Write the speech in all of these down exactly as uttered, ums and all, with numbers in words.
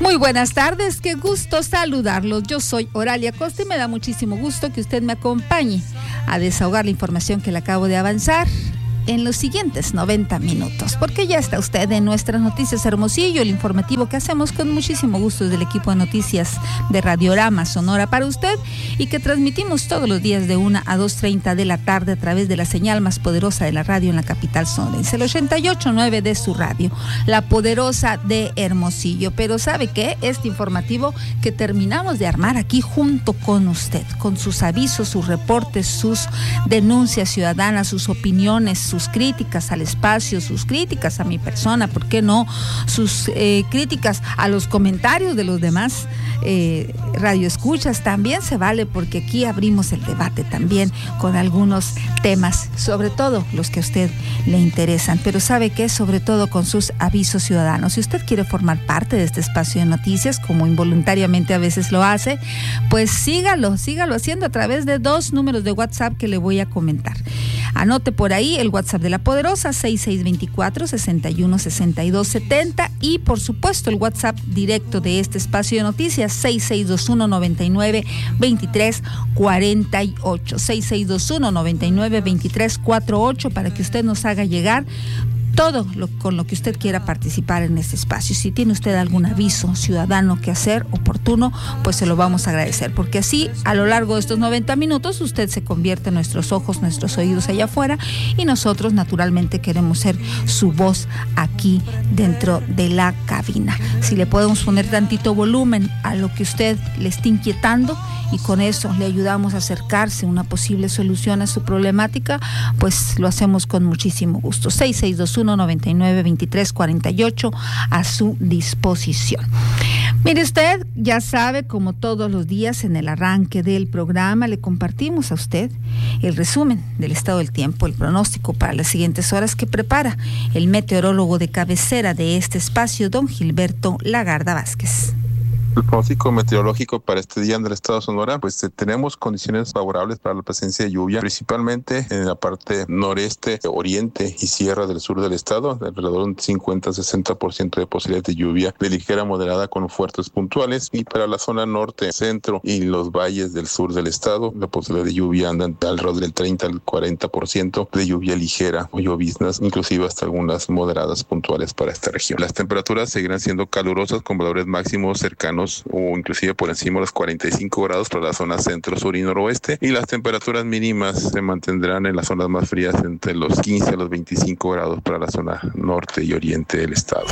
Muy buenas tardes, qué gusto saludarlos. Yo soy Oralia Costa y me da muchísimo gusto que usted me acompañe a desahogar la información que le acabo de avanzar en los siguientes noventa minutos, porque ya está usted en nuestras noticias Hermosillo, el informativo que hacemos con muchísimo gusto del equipo de noticias de Radiorama Sonora para usted y que transmitimos todos los días de una a dos treinta de la tarde a través de la señal más poderosa de la radio en la capital sonorense, el ochenta y ocho punto nueve de su radio, la poderosa de Hermosillo. Pero ¿sabe qué? Este informativo que terminamos de armar aquí junto con usted, con sus avisos, sus reportes, sus denuncias ciudadanas, sus opiniones, sus críticas al espacio, sus críticas a mi persona, ¿por qué no? Sus eh, críticas a los comentarios de los demás eh, radioescuchas, también se vale, porque aquí abrimos el debate también con algunos temas, sobre todo los que a usted le interesan, pero sabe que sobre todo con sus avisos ciudadanos. Si usted quiere formar parte de este espacio de noticias, como involuntariamente a veces lo hace, pues sígalo, sígalo haciendo a través de dos números de WhatsApp que le voy a comentar. Anote por ahí el WhatsApp de La Poderosa, seis seis dos cuatro, seis uno, seis dos siete cero, y por supuesto el WhatsApp directo de este espacio de noticias, seis seis dos uno, nueve nueve, dos tres cuatro ocho, seis seis dos uno, nueve nueve, dos tres cuatro ocho, para que usted nos haga llegar todo lo, con lo que usted quiera participar en este espacio. Si tiene usted algún aviso ciudadano que hacer oportuno, pues se lo vamos a agradecer, porque así a lo largo de estos noventa minutos usted se convierte en nuestros ojos, nuestros oídos allá afuera, y nosotros naturalmente queremos ser su voz aquí dentro de la cabina. Si le podemos poner tantito volumen a lo que usted le está inquietando y con eso le ayudamos a acercarse a una posible solución a su problemática, pues lo hacemos con muchísimo gusto. seis seis dos uno, nueve nueve, dos tres cuatro ocho a su disposición. Mire usted, ya sabe, como todos los días en el arranque del programa le compartimos a usted el resumen del estado del tiempo, el pronóstico para las siguientes horas que prepara el meteorólogo de cabecera de este espacio, don Gilberto Lagarda Vázquez. El pronóstico meteorológico para este día en el estado de Sonora, pues eh, tenemos condiciones favorables para la presencia de lluvia, principalmente en la parte noreste, oriente y sierra del sur del estado, de alrededor de un cincuenta a sesenta por ciento de posibilidad de lluvia de ligera a moderada con fuertes puntuales, y para la zona norte, centro y los valles del sur del estado, la posibilidad de lluvia anda alrededor del treinta al cuarenta por ciento de lluvia ligera o lloviznas, inclusive hasta algunas moderadas puntuales para esta región. Las temperaturas seguirán siendo calurosas con valores máximos cercanos o inclusive por encima de los cuarenta y cinco grados para la zona centro, sur y noroeste, y las temperaturas mínimas se mantendrán en las zonas más frías entre los quince a los veinticinco grados para la zona norte y oriente del estado.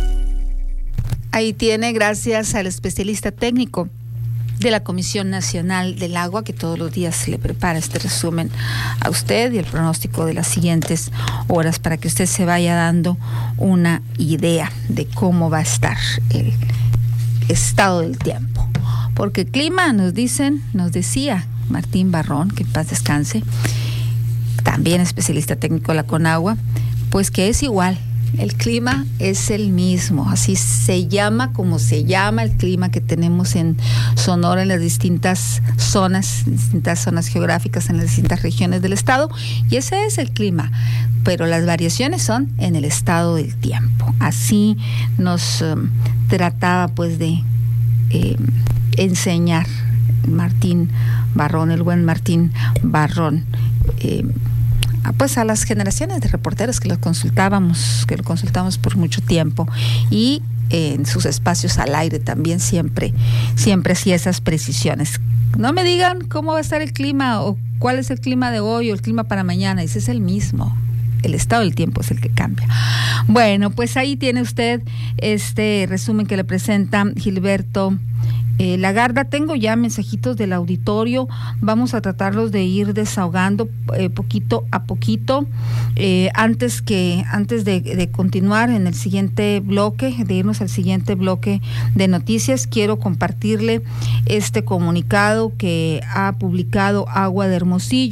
Ahí tiene, gracias al especialista técnico de la Comisión Nacional del Agua, que todos los días le prepara este resumen a usted y el pronóstico de las siguientes horas, para que usted se vaya dando una idea de cómo va a estar el estado del tiempo, porque el clima, nos dicen, nos decía Martín Barrón, que en paz descanse, también especialista técnico de la Conagua, pues que es igual, el clima es el mismo, así se llama como se llama el clima que tenemos en Sonora, en las distintas zonas, distintas zonas geográficas, en las distintas regiones del estado, y ese es el clima, pero las variaciones son en el estado del tiempo. Así nos um, trataba pues de eh, enseñar Martín Barrón, el buen Martín Barrón, eh, pues a las generaciones de reporteros que lo consultábamos, que lo consultamos por mucho tiempo, y eh, en sus espacios al aire también siempre, siempre hacía esas precisiones. No me digan cómo va a estar el clima o cuál es el clima de hoy o el clima para mañana, ese es el mismo. El estado del tiempo es el que cambia. Bueno, pues ahí tiene usted este resumen que le presenta Gilberto Eh, Lagarda. Tengo ya mensajitos del auditorio, vamos a tratarlos de ir desahogando eh, poquito a poquito. Eh, antes que antes de, de continuar en el siguiente bloque, de irnos al siguiente bloque de noticias, quiero compartirle este comunicado que ha publicado Agua de Hermosillo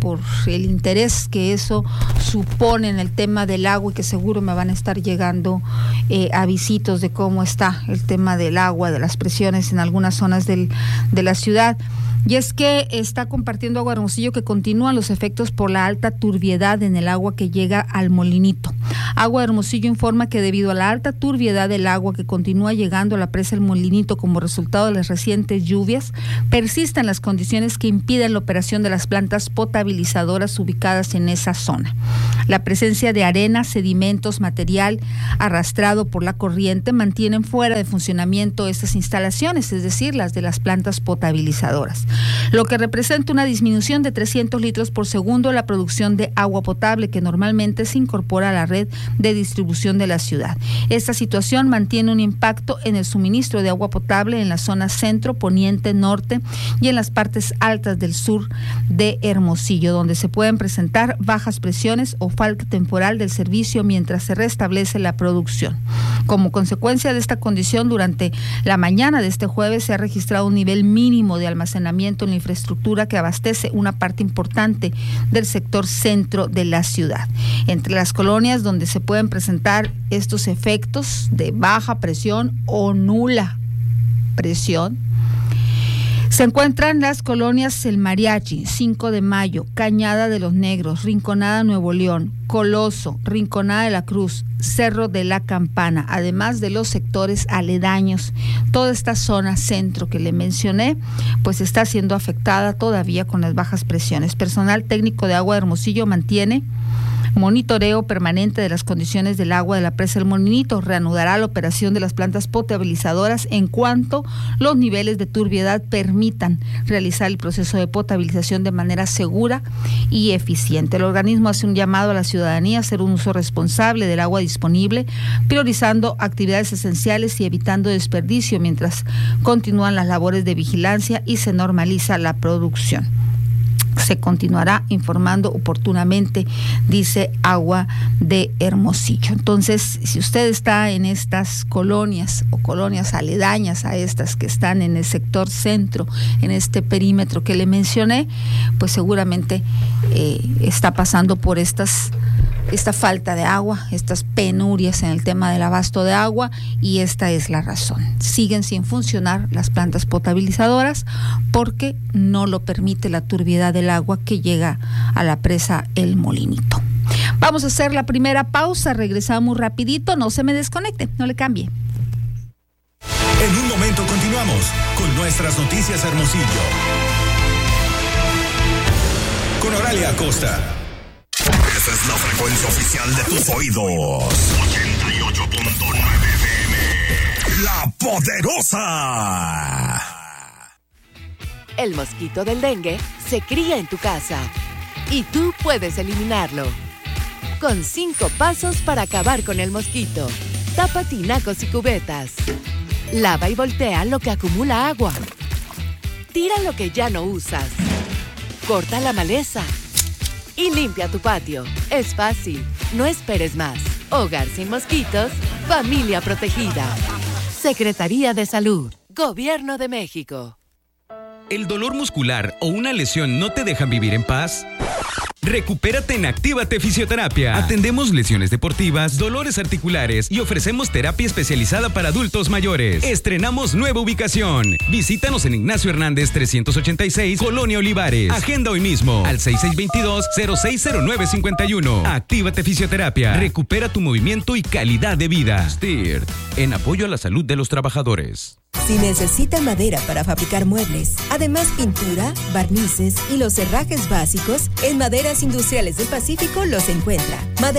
por el interés que eso supone en el tema del agua y que seguro me van a estar llegando eh, avisitos de cómo está el tema del agua, de las presiones en algunas zonas del, de la ciudad. Y es que está compartiendo Agua Hermosillo que continúan los efectos por la alta turbiedad en el agua que llega al molinito. Agua Hermosillo informa que debido a la alta turbiedad del agua que continúa llegando a la presa El Molinito como resultado de las recientes lluvias, persisten las condiciones que impiden la operación de las plantas potabilizadoras ubicadas en esa zona. La presencia de arena, sedimentos, material arrastrado por la corriente mantienen fuera de funcionamiento estas instalaciones, es decir, las de las plantas potabilizadoras, lo que representa una disminución de trescientos litros por segundo en la producción de agua potable que normalmente se incorpora a la red de distribución de la ciudad. Esta situación mantiene un impacto en el suministro de agua potable en la zona centro, poniente, norte y en las partes altas del sur de Hermosillo, donde se pueden presentar bajas presiones o falta temporal del servicio mientras se restablece la producción. Como consecuencia de esta condición, durante la mañana de este jueves se ha registrado un nivel mínimo de almacenamiento en la infraestructura que abastece una parte importante del sector centro de la ciudad. Entre las colonias donde se pueden presentar estos efectos de baja presión o nula presión se encuentran las colonias El Mariachi, cinco de mayo, Cañada de los Negros, Rinconada Nuevo León, Coloso, Rinconada de la Cruz, Cerro de la Campana, además de los sectores aledaños. Toda esta zona centro que le mencioné, pues está siendo afectada todavía con las bajas presiones. Personal técnico de Agua de Hermosillo mantiene monitoreo permanente de las condiciones del agua de la presa El Molinito. Reanudará la operación de las plantas potabilizadoras en cuanto los niveles de turbiedad permitan realizar el proceso de potabilización de manera segura y eficiente. El organismo hace un llamado a la ciudadanía a hacer un uso responsable del agua disponible, priorizando actividades esenciales y evitando desperdicio mientras continúan las labores de vigilancia y se normaliza la producción. Se continuará informando oportunamente, dice Agua de Hermosillo. Entonces, si usted está en estas colonias o colonias aledañas a estas que están en el sector centro, en este perímetro que le mencioné, pues seguramente eh, está pasando por estas esta falta de agua, estas penurias en el tema del abasto de agua, y esta es la razón. Siguen sin funcionar las plantas potabilizadoras porque no lo permite la turbiedad del agua que llega a la presa El Molinito. Vamos a hacer la primera pausa, regresamos rapidito, no se me desconecte, no le cambie. En un momento continuamos con nuestras noticias Hermosillo. Con Oralia Acosta. Esa es la frecuencia oficial de tus oídos. ochenta y ocho punto nueve F M. La Poderosa. El mosquito del dengue se cría en tu casa y tú puedes eliminarlo. Con cinco pasos para acabar con el mosquito. Tapa tinacos y cubetas. Lava y voltea lo que acumula agua. Tira lo que ya no usas. Corta la maleza. Y limpia tu patio. Es fácil. No esperes más. Hogar sin mosquitos. Familia protegida. Secretaría de Salud. Gobierno de México. ¿El dolor muscular o una lesión no te dejan vivir en paz? Recupérate en Actívate Fisioterapia. Atendemos lesiones deportivas, dolores articulares y ofrecemos terapia especializada para adultos mayores. Estrenamos nueva ubicación. Visítanos en Ignacio Hernández trescientos ochenta y seis, Colonia Olivares. Agenda hoy mismo al seis seis dos dos, cero seis cero nueve cinco uno. Actívate Fisioterapia. Recupera tu movimiento y calidad de vida. S T I R T, en apoyo a la salud de los trabajadores. Si necesita madera para fabricar muebles, además pintura, barnices y los herrajes básicos, en Maderas Industriales del Pacífico los encuentra. Madera